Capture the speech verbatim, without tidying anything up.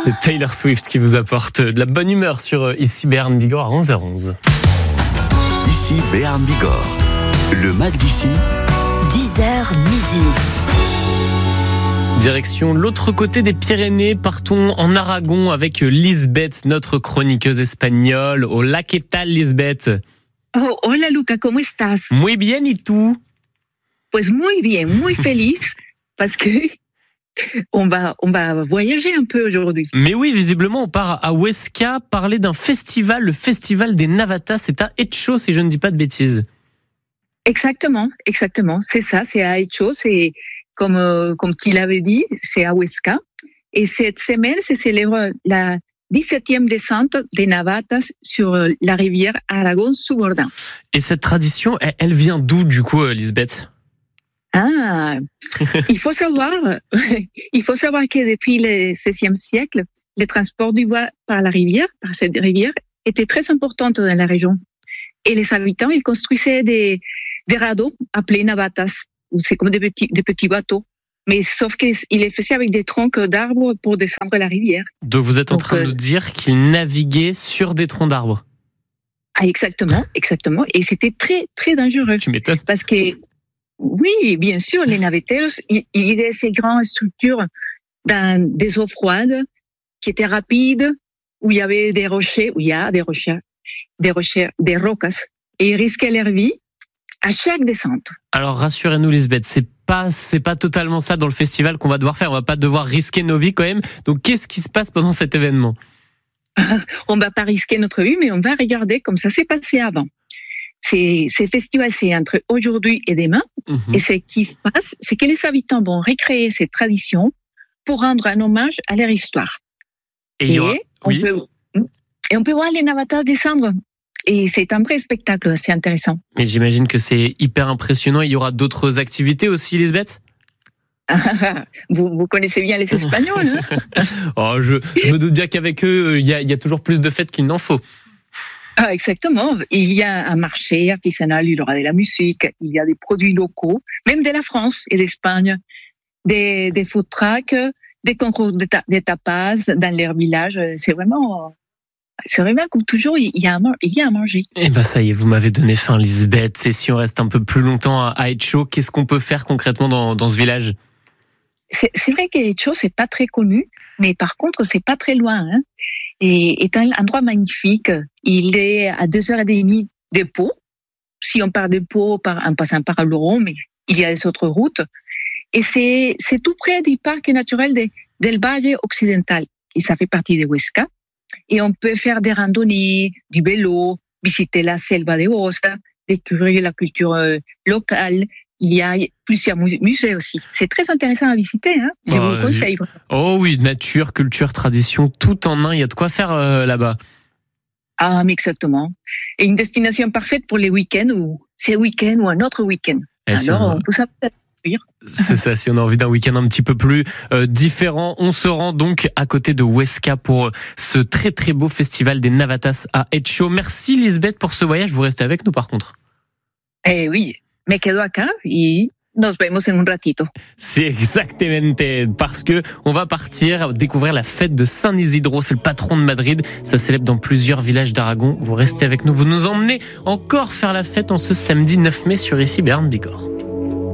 C'est Taylor Swift qui vous apporte de la bonne humeur sur Ici Béarn Bigorre à onze heures onze. Ici Béarn Bigorre, le Mac d'ici. dix heures midi. Direction l'autre côté des Pyrénées, partons en Aragon avec Lisbeth, notre chroniqueuse espagnole. Hola, ¿qué tal, Lisbeth? Oh, hola Luca, ¿cómo estás? Muy bien, ¿y tú? Pues muy bien, muy feliz, parce que on va, on va voyager un peu aujourd'hui. Mais oui, visiblement, on part à Huesca parler d'un festival, le festival des Navatas. C'est à Etxo, si je ne dis pas de bêtises. Exactement, exactement, c'est ça, c'est à Etxo, c'est comme, euh, comme tu l'avais dit, c'est à Huesca. Et cette semaine, se célèbre la dix-septième descente des Navatas sur la rivière Aragon-Soubordin. Et cette tradition, elle, elle vient d'où, du coup, Lisbeth? Ah, il faut savoir, il faut savoir que depuis le seizième siècle, le transport du bois par la rivière, par cette rivière, était très important dans la région. Et les habitants, ils construisaient des, des radeaux appelés navatas. C'est comme des petits, des petits bateaux. Mais sauf qu'ils les faisaient avec des troncs d'arbres pour descendre la rivière. Donc vous êtes en Donc, train de euh, nous dire qu'ils naviguaient sur des troncs d'arbres? Ah, exactement, exactement. Et c'était très, très dangereux. Tu m'étonnes. Parce que, oui, bien sûr, les naveteros, ils ils avaient ces grandes structures dans des eaux froides qui étaient rapides, où il y avait des rochers, où il y a des rochers, des rochers, des rocas, et ils risquaient leur vie à chaque descente. Alors rassurez-nous, Lisbeth, c'est pas c'est pas totalement ça dans le festival qu'on va devoir faire. On va pas devoir risquer nos vies quand même. Donc qu'est-ce qui se passe pendant cet événement? On va pas risquer notre vie, mais on va regarder comme ça s'est passé avant. C'est, ces festivals, c'est entre aujourd'hui et demain. Mmh. Et ce qui se passe, c'est que les habitants vont recréer ces traditions pour rendre un hommage à leur histoire. Et, il y aura... on oui. peut, et on peut voir les navatas descendre. Et c'est un vrai spectacle, c'est intéressant. Mais j'imagine que c'est hyper impressionnant. Il y aura d'autres activités aussi, Lisbeth? vous, vous connaissez bien les Espagnols, hein? Oh, je, je me doute bien qu'avec eux, il y a, il y a toujours plus de fêtes qu'il n'en faut. Ah, exactement. Il y a un marché artisanal, il y aura de la musique, il y a des produits locaux, même de la France et d'Espagne, des, des food trucks, des concours de, ta, de tapas dans leur village. C'est vraiment... C'est vraiment comme toujours, il y a à, il y a à manger. Eh ben ça y est, vous m'avez donné faim, Lisbeth. Et si on reste un peu plus longtemps à Etxo, qu'est-ce qu'on peut faire concrètement dans, dans ce village? C'est, c'est vrai que Etxo, c'est pas très connu, mais par contre, c'est pas très loin. Hein. Et est un endroit magnifique. Il est à deux heures et demie de Pau. Si on part de Pau en passant par Oloron, mais il y a des autres routes. Et c'est, c'est tout près du parc naturel de, del Valle Occidental. Et ça fait partie de Huesca. Et on peut faire des randonnées, du vélo, visiter la selva de Huesca, découvrir la culture euh, locale. Il y a plusieurs musées aussi. C'est très intéressant à visiter, hein. Je oh, vous le conseille. Oh oui, nature, culture, tradition, tout en un. Il y a de quoi faire euh, là-bas. Ah, mais exactement. Et une destination parfaite pour les week-ends, ou c'est week-end ou un autre week-end. Et Alors, si on... on peut s'appeler. C'est ça, si on a envie d'un week-end un petit peu plus euh, différent, on se rend donc à côté de Huesca pour ce très très beau festival des Navatas à Etxo. Merci Lisbeth pour ce voyage, vous restez avec nous par contre. Eh oui, me quedo acá y nos vemos en un ratito. C'est exactement parce que on va partir découvrir la fête de San Isidro, c'est le patron de Madrid, ça célèbre dans plusieurs villages d'Aragon. Vous restez avec nous, vous nous emmenez encore faire la fête en ce samedi neuf mai sur Ici Béarn Bigorre.